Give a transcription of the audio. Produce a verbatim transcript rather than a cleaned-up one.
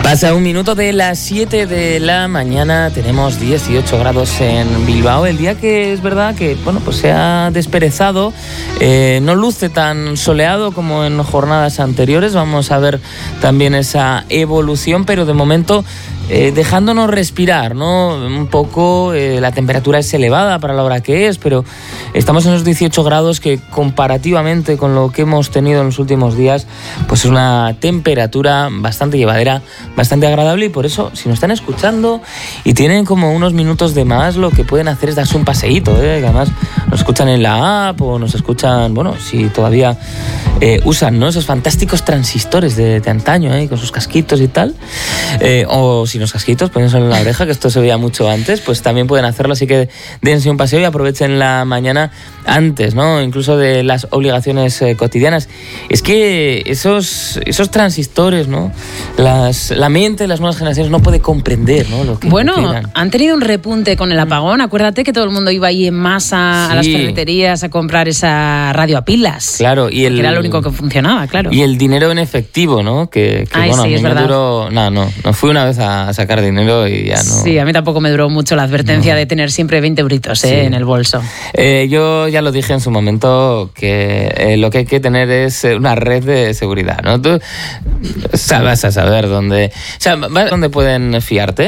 Pasa un minuto de las siete de la mañana, tenemos dieciocho grados en Bilbao. El día que es verdad que bueno, pues se ha desperezado, eh, no luce tan soleado como en jornadas anteriores. Vamos a ver también esa evolución, pero de momento eh, dejándonos respirar, ¿no? Un poco, eh, la temperatura es elevada para la hora que es, pero estamos en esos dieciocho grados que comparativamente con lo que hemos tenido en los últimos días, pues es una temperatura bastante llevadera, bastante agradable, y por eso, si nos están escuchando y tienen como unos minutos de más, lo que pueden hacer es darse un paseíto, ¿eh? Que además nos escuchan en la app o nos escuchan, bueno, si todavía eh, usan, ¿no?, esos fantásticos transistores de, de antaño, ¿eh?, con sus casquitos y tal, eh, o si los casquitos, pónganse en la oreja, que esto se veía mucho antes, pues también pueden hacerlo, así que dense un paseo y aprovechen la mañana antes, ¿no?, incluso de las obligaciones eh, cotidianas. Es que esos, esos transistores, ¿no?, las, la mente de las nuevas generaciones no puede comprender, ¿no?, lo que Bueno, quieran. Han tenido un repunte con el apagón. Acuérdate que todo el mundo iba ahí en masa, sí, a las ferreterías a comprar esa radio a pilas. Claro, y el, era lo único que funcionaba, claro. Y el dinero en efectivo, ¿no? Que, que Ay, bueno, sí, a mí es me verdad. duró... No, no, no fui una vez a sacar dinero y ya no... Sí, a mí tampoco me duró mucho la advertencia no. de tener siempre veinte euritos ¿eh? Sí. en el bolso. Eh, yo ya lo dije en su momento que eh, lo que hay que tener es una red de seguridad, ¿no? Tú vas a saber dónde... O sea, ¿dónde pueden fiarte?